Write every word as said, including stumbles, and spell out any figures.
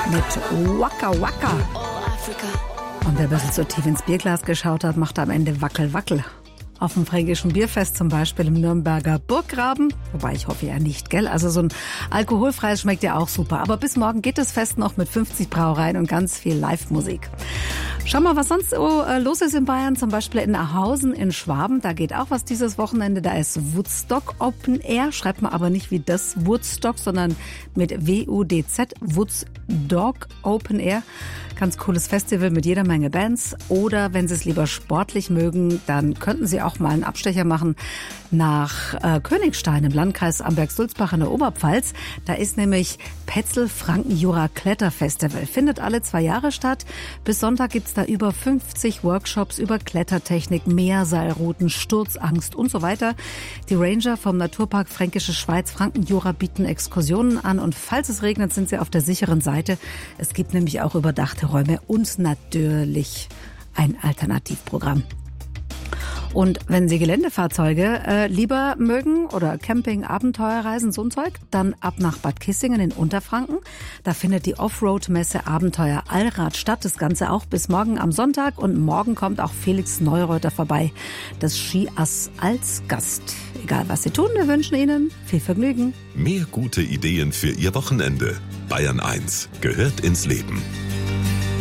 mit Waka Waka. Und wer ein bisschen so tief ins Bierglas geschaut hat, macht am Ende Wackel Wackel. Auf dem Fränkischen Bierfest zum Beispiel im Nürnberger Burggraben. Wobei ich hoffe ja nicht, gell? Also so ein alkoholfreies schmeckt ja auch super. Aber bis morgen geht das Fest noch mit fünfzig Brauereien und ganz viel Live-Musik. Schau mal, was sonst so äh, los ist in Bayern. Zum Beispiel in Ahausen in Schwaben. Da geht auch was dieses Wochenende. Da ist Woodstock Open Air. Schreibt man aber nicht wie das Woodstock, sondern mit W U D Z. Woodstock Open Air. Ganz cooles Festival mit jeder Menge Bands. Oder wenn Sie es lieber sportlich mögen, dann könnten Sie auch mal einen Abstecher machen nach äh, Königstein im Landkreis Amberg-Sulzbach in der Oberpfalz. Da ist nämlich Petzl-Franken-Jura-Kletterfestival. Findet alle zwei Jahre statt. Bis Sonntag gibt's da über fünfzig Workshops über Klettertechnik, Meerseilrouten, Sturzangst und so weiter. Die Ranger vom Naturpark Fränkische Schweiz Franken-Jura bieten Exkursionen an. Und falls es regnet, sind sie auf der sicheren Seite. Es gibt nämlich auch überdachte Räume und natürlich ein Alternativprogramm. Und wenn Sie Geländefahrzeuge äh, lieber mögen oder Camping, Abenteuerreisen, so ein Zeug, dann ab nach Bad Kissingen in Unterfranken. Da findet die Offroad-Messe Abenteuer Allrad statt. Das Ganze auch bis morgen am Sonntag. Und morgen kommt auch Felix Neureuter vorbei, das Skiass als Gast. Egal, was Sie tun, wir wünschen Ihnen viel Vergnügen. Mehr gute Ideen für Ihr Wochenende. Bayern eins gehört ins Leben.